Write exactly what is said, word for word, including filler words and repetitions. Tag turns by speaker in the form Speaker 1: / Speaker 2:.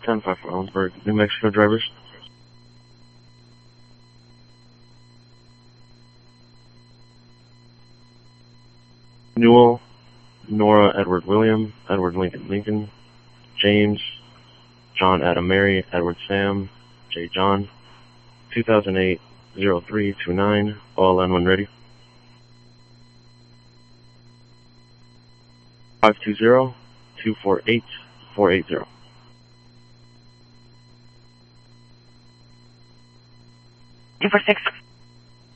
Speaker 1: ten five for Ellensburg, New Mexico drivers. Newell, Nora Edward William, Edward Lincoln Lincoln, James, John Adam Mary, Edward Sam, J. John, two thousand eight oh three two nine, all N when ready. five two zero two four eight four eight zero.
Speaker 2: two four six